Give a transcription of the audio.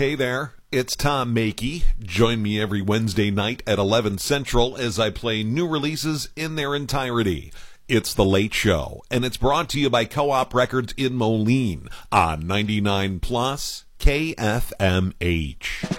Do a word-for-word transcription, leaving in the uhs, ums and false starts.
Hey there, it's Tom Makey. Join me every Wednesday night at eleven Central as I play new releases in their entirety. It's The Late Show, and it's brought to you by Co-op Records in Moline on ninety-nine plus K F M H.